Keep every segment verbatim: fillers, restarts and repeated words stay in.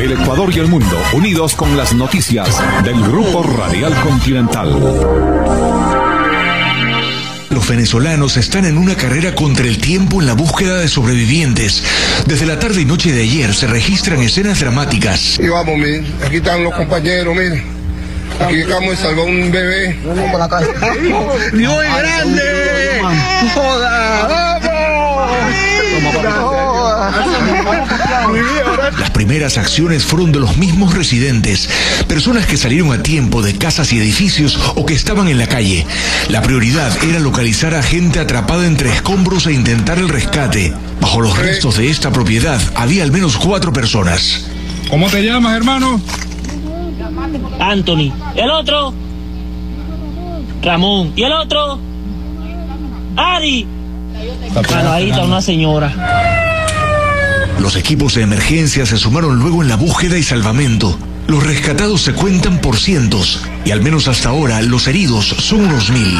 el Ecuador y el mundo, unidos con las noticias del Grupo Radial Continental. Los venezolanos están en una carrera contra el tiempo en la búsqueda de sobrevivientes. Desde la tarde y noche de ayer se registran escenas dramáticas. Y vamos, miren, aquí están los compañeros, miren. Aquí acabamos de salvar un bebé. ¡Dios es grande! ¡Joda! Las primeras acciones fueron de los mismos residentes, personas que salieron a tiempo de casas y edificios o que estaban en la calle. La prioridad era localizar a gente atrapada entre escombros e intentar el rescate. Bajo los restos de esta propiedad había al menos cuatro personas. ¿Cómo te llamas, hermano? Anthony. ¿Y el otro? Ramón. ¿Y el otro? Ari. Bueno, ahí está una señora. Los equipos de emergencia se sumaron luego en la búsqueda y salvamento. Los rescatados se cuentan por cientos y al menos hasta ahora los heridos son unos mil.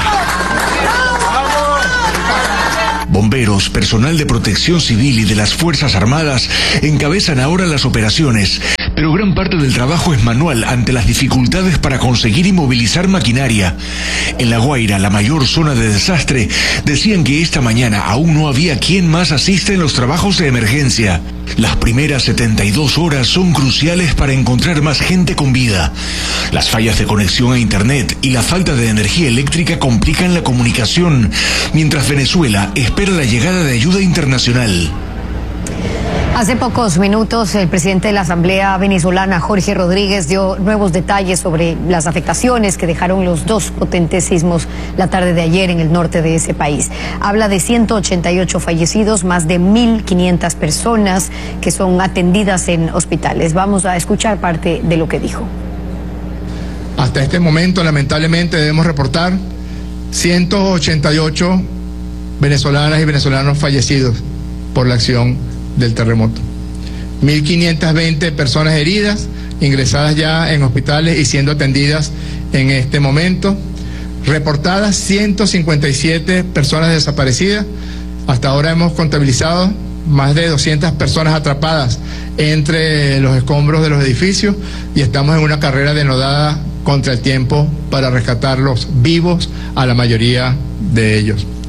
Bomberos, personal de protección civil y de las Fuerzas Armadas encabezan ahora las operaciones, pero gran parte del trabajo es manual ante las dificultades para conseguir y movilizar maquinaria. En La Guaira, la mayor zona de desastre, decían que esta mañana aún no había quien más asista en los trabajos de emergencia. Las primeras setenta y dos horas son cruciales para encontrar más gente con vida. Las fallas de conexión a internet y la falta de energía eléctrica complican la comunicación, mientras Venezuela espera la llegada de ayuda internacional. Hace pocos minutos el presidente de la Asamblea Venezolana, Jorge Rodríguez, dio nuevos detalles sobre las afectaciones que dejaron los dos potentes sismos la tarde de ayer en el norte de ese país. Habla de ciento ochenta y ocho fallecidos, más de mil quinientas personas que son atendidas en hospitales. Vamos a escuchar parte de lo que dijo. Hasta este momento, lamentablemente, debemos reportar ciento ochenta y ocho venezolanas y venezolanos fallecidos por la acción del terremoto. mil quinientas veinte personas heridas, ingresadas ya en hospitales y siendo atendidas en este momento. Reportadas ciento cincuenta y siete personas desaparecidas. Hasta ahora hemos contabilizado más de doscientas personas atrapadas entre los escombros de los edificios y estamos en una carrera denodada contra el tiempo para rescatarlos vivos a la mayoría de ellos.